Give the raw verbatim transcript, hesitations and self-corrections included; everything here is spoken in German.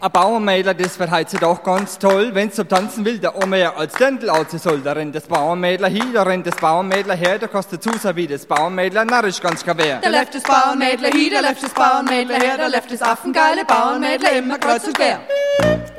Ein Bauernmädler, das verheizt sich doch ganz toll. Wenn's zum Tanzen will, der auch mehr als Dirndl aussehen soll. Da rennt das Bauernmädler hin, da rennt das Bauernmädler her, da kostet dazu so wie das Bauernmädler narrisch ganz kaviar. Da läuft das Bauernmädler hin, da läuft das Bauernmädler her, da läuft das affengeile Bauernmädler immer kreuz und quer.